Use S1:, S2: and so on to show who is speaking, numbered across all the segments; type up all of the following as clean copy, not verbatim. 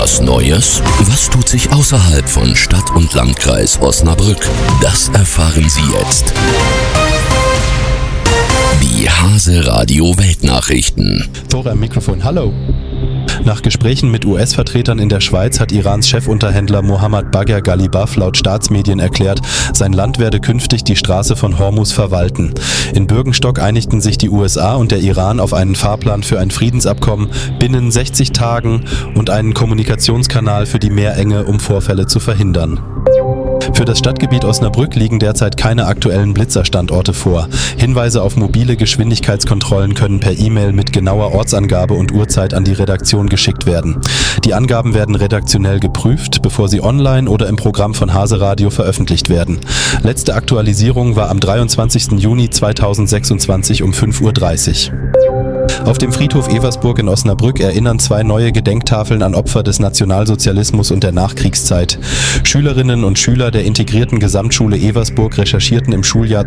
S1: Was Neues? Was tut sich außerhalb von Stadt und Landkreis Osnabrück? Das erfahren Sie jetzt. Die Hase Radio Weltnachrichten.
S2: Thora am Mikrofon, hallo. Nach Gesprächen mit US-Vertretern in der Schweiz hat Irans Chefunterhändler Mohammad Bagher Ghalibaf laut Staatsmedien erklärt, sein Land werde künftig die Straße von Hormuz verwalten. In Bürgenstock einigten sich die USA und der Iran auf einen Fahrplan für ein Friedensabkommen binnen 60 Tagen und einen Kommunikationskanal für die Meerenge, um Vorfälle zu verhindern. Für das Stadtgebiet Osnabrück liegen derzeit keine aktuellen Blitzerstandorte vor. Hinweise auf mobile Geschwindigkeitskontrollen können per E-Mail mit genauer Ortsangabe und Uhrzeit an die Redaktion geschickt werden. Die Angaben werden redaktionell geprüft, bevor sie online oder im Programm von Hase Radio veröffentlicht werden. Letzte Aktualisierung war am 23. Juni 2026 um 5:30 Uhr. Auf dem Friedhof Eversburg in Osnabrück erinnern 2 neue Gedenktafeln an Opfer des Nationalsozialismus und der Nachkriegszeit. Schülerinnen und Schüler der integrierten Gesamtschule Eversburg recherchierten im Schuljahr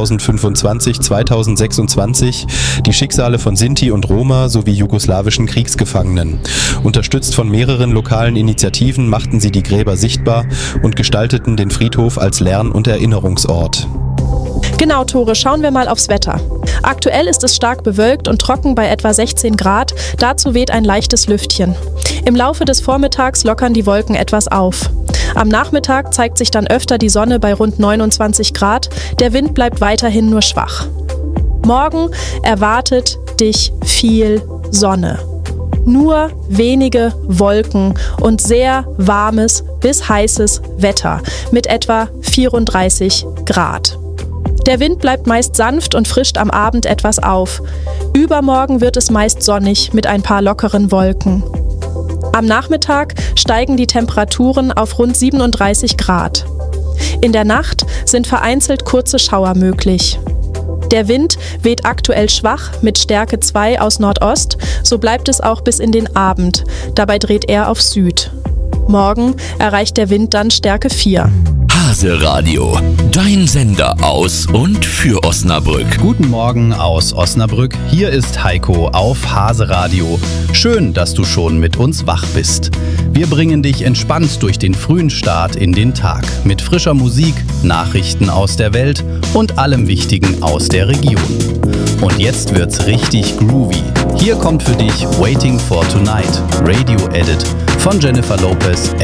S2: 2025/2026 die Schicksale von Sinti und Roma sowie jugoslawischen Kriegsgefangenen. Unterstützt von mehreren lokalen Initiativen machten sie die Gräber sichtbar und gestalteten den Friedhof als Lern- und Erinnerungsort.
S3: Genau, Tore, schauen wir mal aufs Wetter. Aktuell ist es stark bewölkt und trocken bei etwa 16 Grad, dazu weht ein leichtes Lüftchen. Im Laufe des Vormittags lockern die Wolken etwas auf. Am Nachmittag zeigt sich dann öfter die Sonne bei rund 29 Grad, der Wind bleibt weiterhin nur schwach. Morgen erwartet dich viel Sonne. Nur wenige Wolken und sehr warmes bis heißes Wetter mit etwa 34 Grad. Der Wind bleibt meist sanft und frischt am Abend etwas auf. Übermorgen wird es meist sonnig mit ein paar lockeren Wolken. Am Nachmittag steigen die Temperaturen auf rund 37 Grad. In der Nacht sind vereinzelt kurze Schauer möglich. Der Wind weht aktuell schwach mit Stärke 2 aus Nordost, so bleibt es auch bis in den Abend. Dabei dreht er auf Süd. Morgen erreicht der Wind dann Stärke 4.
S1: Hase Radio, dein Sender aus und für Osnabrück.
S4: Guten Morgen aus Osnabrück. Hier ist Heiko auf Hase Radio. Schön, dass du schon mit uns wach bist. Wir bringen dich entspannt durch den frühen Start in den Tag mit frischer Musik, Nachrichten aus der Welt und allem Wichtigen aus der Region. Und jetzt wird's richtig groovy. Hier kommt für dich Waiting for Tonight, Radio Edit von Jennifer Lopez,